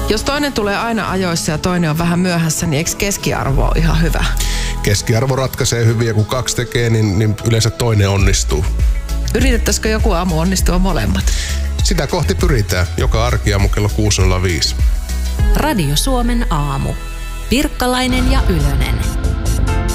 Jos toinen tulee aina ajoissa ja toinen on vähän myöhässä, niin eikö keskiarvo ole ihan hyvä? Keskiarvo ratkaisee hyvin ja kun 2 tekee, niin yleensä toinen onnistuu. Yritettäisikö joku aamu onnistua molemmat? Sitä kohti pyritään. Joka arkiaamu kello 6.05. Radio Suomen aamu. Pirkkalainen ja Ylönen.